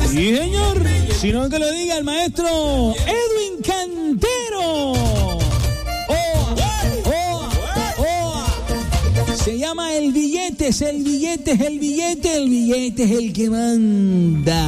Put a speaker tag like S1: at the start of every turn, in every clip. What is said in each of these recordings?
S1: Sí, señor. Sino que lo diga el maestro Edwin Cantero. Se llama El Billete, es el billete, es el billete, el billete es el que manda.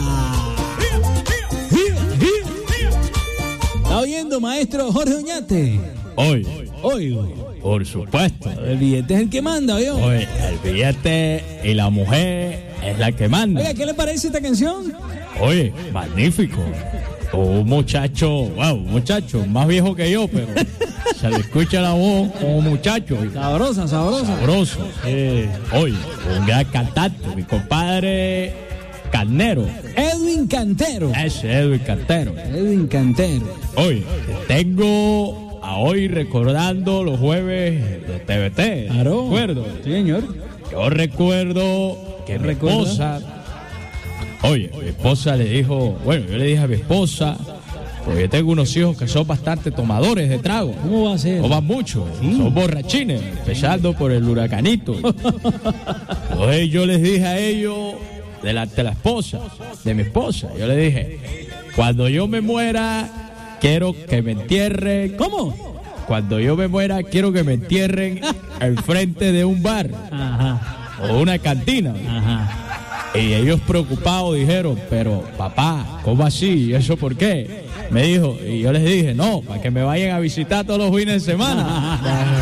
S1: ¿Está oyendo, maestro Jorge Oñate? Oigo.
S2: Por supuesto.
S1: El billete es el que manda, ¿oyó?
S2: Oye, el billete y la mujer es la que manda.
S1: Oiga, ¿qué le parece esta canción?
S2: Oye, magnífico. Un muchacho más viejo que yo, pero se le escucha la voz como muchacho.
S1: Sabroso.
S2: Sabroso. Oye, un gran cantante, mi compadre Carnero.
S1: Edwin Cantero.
S2: Ese Edwin Cantero.
S1: Edwin Cantero.
S2: Oye, tengo a hoy recordando los jueves de TVT.
S1: Claro.
S2: ¿Recuerdo?
S1: Sí, señor.
S2: Yo recuerdo que mi esposa... Oye, mi esposa le dijo... Bueno, yo le dije a mi esposa... Porque yo tengo unos hijos que son bastante tomadores de trago.
S1: ¿Cómo va a ser?
S2: Toman mucho, sí. Son borrachines, empezando por el huracanito. Entonces yo les dije a ellos, delante de la esposa, de mi esposa, yo les dije, cuando yo me muera, quiero que me entierren.
S1: ¿Cómo?
S2: Cuando yo me muera, quiero que me entierren al frente de un bar.
S1: Ajá.
S2: O una cantina.
S1: Ajá.
S2: Y ellos preocupados dijeron, pero papá, ¿cómo así? ¿Y eso por qué? Me dijo, y yo les dije, no, para que me vayan a visitar todos los fines de semana.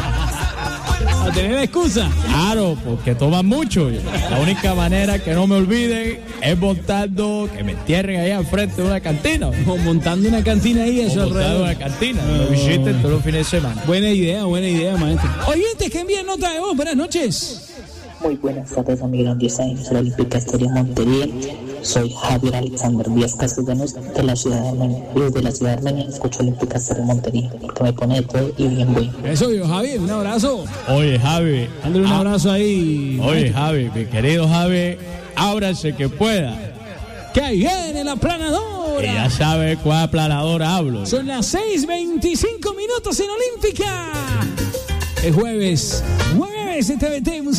S1: ¿A tener excusa?
S2: Claro, porque toman mucho. La única manera que no me olviden es montando, que me entierren ahí al frente de una cantina.
S1: O montando una cantina ahí, eso alrededor.
S2: Montando una cantina, me visiten todos los fines de semana.
S1: Buena idea, maestro. Oyentes que envíen nota de voz, buenas noches.
S3: Muy buenas tardes, amigo de la Olímpica Estéreo Montería. Soy Javier Alexander Díaz Castellanos de la ciudad de Armenia. Y desde la ciudad de Armenia escucho Olímpica Estéreo Montería, porque me pone de todo y bien bueno.
S1: Eso, yo, Javi, un abrazo.
S2: Oye, Javi.
S1: Dándole un abrazo ahí.
S2: Oye, Javi, mi querido Javi, ábrase que pueda.
S1: Que ahí viene la planadora.
S2: Y ya sabe cuál planadora hablo.
S1: Son las 6:25 en Olímpica. Es jueves de TVT.